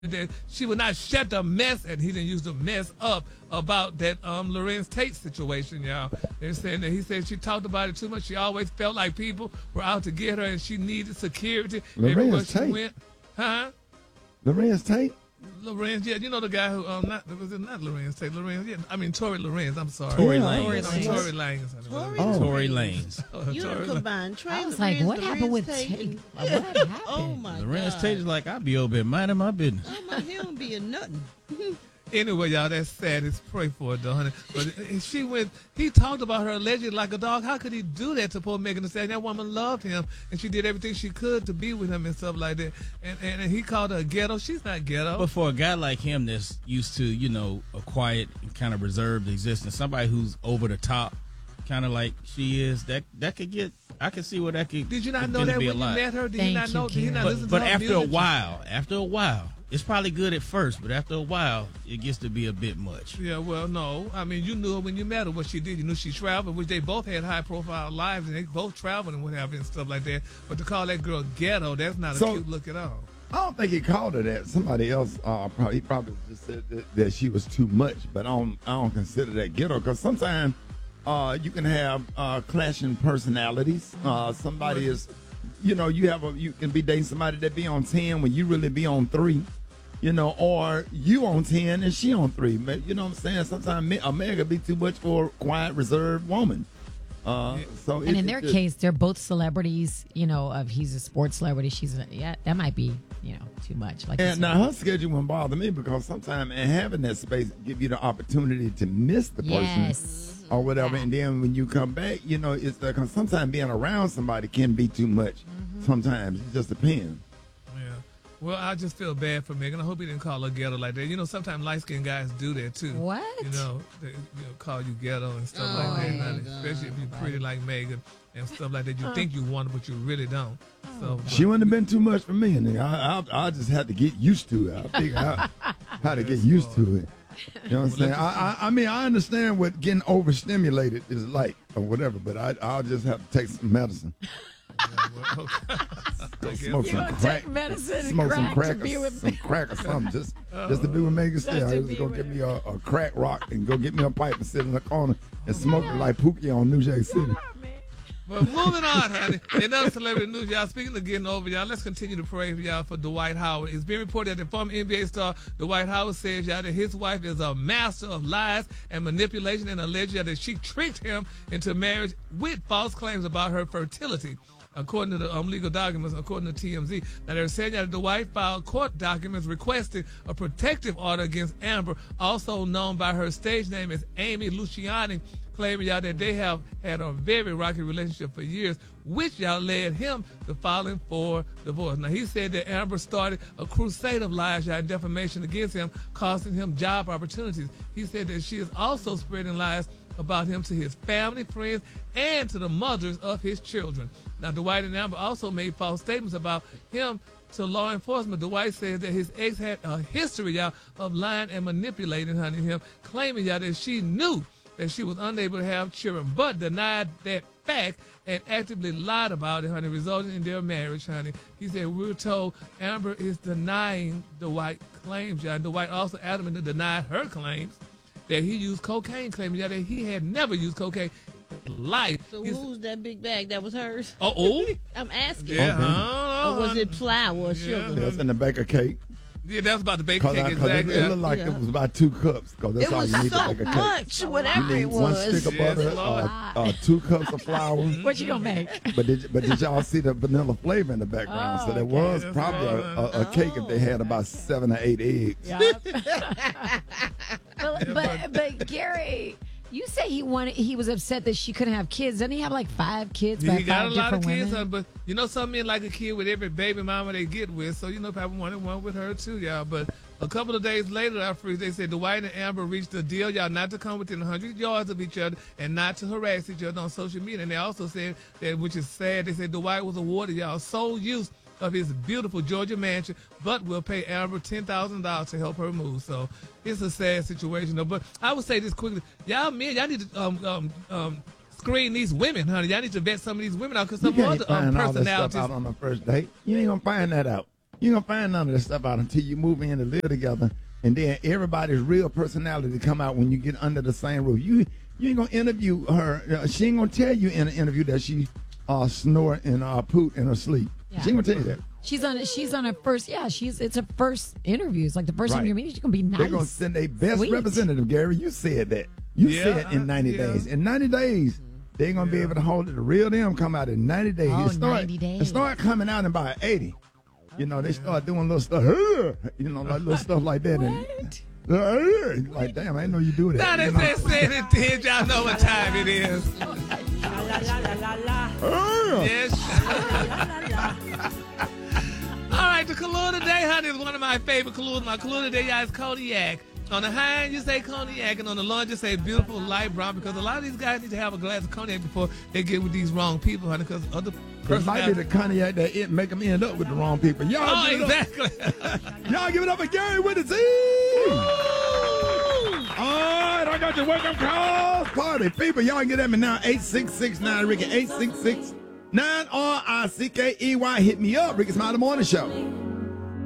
that she would not shut the mess, and he didn't use the mess up about that Lorenz Tate situation, y'all. They're saying that he said she talked about it too much. She always felt like people were out to get her, and she needed security everywhere she went. Huh? Lorenz Tate? Lorenz, yeah, you know the guy who not Lorenz Tate, Lorenz, yeah, I mean Tory Lorenz. I'm sorry, Tory Lanez. Tory Lanez. Tory Lanez. You done combined Trey. I was like, what happened with Tate? What happened? Oh my God. Lorenz Tate is like, I be over here minding my business. Oh my, he don't be in nothing. Anyway, y'all, that's sad. It's pray for it, though, honey. But he talked about her allegedly like a dog. How could he do that to poor Megan Thee Stallion? That woman loved him, and she did everything she could to be with him and stuff like that. And he called her a ghetto. She's not ghetto. But for a guy like him that's used to, a quiet and kind of reserved existence, somebody who's over the top, kind of like she is, that could get, I can see where that could. Did you not know that when you met her? Did you not know? Did you not listen to her But after music? a while, it's probably good at first, but after a while, it gets to be a bit much. Yeah, well, no. I mean, you knew her when you met her, what she did. You knew she traveled, which they both had high-profile lives, and they both traveled and what have you and stuff like that. But to call that girl ghetto, that's not a cute look at all. I don't think he called her that. Somebody else, he probably just said that she was too much, but I don't consider that ghetto, because sometimes you can have clashing personalities. Somebody is, you can be dating somebody that be on 10 when you really be on 3. Or you on 10 and she on 3. You know what I'm saying? Sometimes a man could be too much for a quiet, reserved woman. And in their case, they're both celebrities. Of he's a sports celebrity, that might be too much. Now her schedule wouldn't bother me, because sometimes having that space give you the opportunity to miss the person or whatever, and then when you come back, it's because sometimes being around somebody can be too much. Sometimes it just depends. Well, I just feel bad for Megan. I hope he didn't call her ghetto like that. Sometimes light-skinned guys do that, too. What? They call you ghetto and stuff like that. Now, especially if you're pretty like Megan and stuff like that. You think you want it, but you really don't. She wouldn't have been too much for me. And I just had to get used to it. I figured out how to get used to it. You know what I'm saying? I mean, I understand what getting overstimulated is like or whatever, but I'll just have to take some medicine. Smoke some crack, smoke some crack, some crack or something, just to be with Megan Thee Stallion. Just go get me a crack rock and go get me a pipe and sit in the corner and smoke it like Pookie on New Jack City. Well, moving on, honey. Another celebrity news, y'all. Speaking of getting over, y'all, let's continue to pray for y'all for Dwight Howard. It's been reported that the former NBA star Dwight Howard says, y'all, that his wife is a master of lies and manipulation, and alleged that she tricked him into marriage with false claims about her fertility. According to the legal documents, according to TMZ. Now, they're saying that Dwight filed court documents requesting a protective order against Amber, also known by her stage name as Amy Luciani, claiming, y'all, that they have had a very rocky relationship for years, which, y'all, led him to filing for divorce. Now, he said that Amber started a crusade of lies, y'all, and defamation against him, costing him job opportunities. He said that she is also spreading lies about him to his family, friends, and to the mothers of his children. Now, Dwight and Amber also made false statements about him to law enforcement. Dwight says that his ex had a history, y'all, of lying and manipulating him, claiming, y'all, that she knew that she was unable to have children, but denied that fact and actively lied about it, honey, resulting in their marriage, honey. He said, we're told Amber is denying Dwight's claims, y'all. Dwight also adamantly denied her claims that he used cocaine, claiming that he had never used cocaine in life. So who's that big bag? That was hers? Oh? I'm asking. Yeah. Or was it flour or sugar? That's in the baker cake. Yeah, that was about the bake cake, exactly. It looked like it was about 2 cups, because that's all you need to make a cake. Much, whatever it was. 1 stick of butter, 2 cups of flour. What you gonna make? But did y'all see the vanilla flavor in the background? So there was probably a cake if they had about 7 or 8 eggs. Yeah. but Gary, you say he was upset that she couldn't have kids. Doesn't he have like 5 kids? He got a lot of kids, women? but some men like a kid with every baby mama they get with. So probably wanted one with her too, y'all. But a couple of days later, after they said Dwight and Amber reached a deal, y'all, not to come within 100 yards of each other and not to harass each other on social media. And they also said that, which is sad, they said Dwight was awarded, y'all, sole use of his beautiful Georgia mansion, but will pay Amber $10,000 to help her move. So it's a sad situation, though. But I would say this quickly: y'all men, y'all need to screen these women, honey. Y'all need to vet some of these women out, because some other find all that personalities. stuff out on the first date. You ain't gonna find that out. You ain't gonna find none of this stuff out until you move in and live together, and then everybody's real personality come out when you get under the same roof. You ain't gonna interview her. She ain't gonna tell you in an interview that she snort and poot in her sleep. Yeah. She ain't gonna tell you that. She's on her first. Yeah, it's her first interview. It's like the first time you're meeting. She's gonna be nice. They're gonna send their best Sweet. representative, Gary. You said that. You Yeah, said in 90 yeah. days. In 90 days, they're gonna be able to hold it. The real them come out in 90 days. Oh, It start, 90 days. It start coming out in about 80. You know, they start doing little stuff. You know, like little stuff like that. What? And, like, damn, I didn't know you do that. Now they you know? said it did. Y'all know what time it is. Yes. All right, the Kahlua today, honey, is one of my favorite Kahluas. My Kahlua today, y'all, is cognac. On the high end, you say cognac, and on the low end, you say beautiful light brown, because a lot of these guys need to have a glass of cognac before they get with these wrong people, honey, because other It might be the cognac that it make them end up with the wrong people. Y'all Oh, give it exactly. up. Y'all give it up for Gary with the Z. All right, I got your wake up calls. Party people, y'all get at me now. 8669 Ricky, 8669 RICKEY. Hit me up, Ricky Smiley Morning Show.